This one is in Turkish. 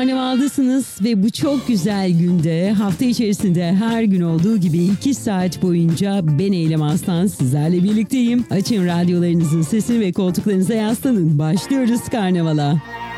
Karnavaldasınız ve bu çok güzel günde hafta içerisinde her gün olduğu gibi 2 saat boyunca ben Eylem Aslan sizlerle birlikteyim. Açın radyolarınızın sesini ve koltuklarınıza yaslanın. Başlıyoruz karnavala.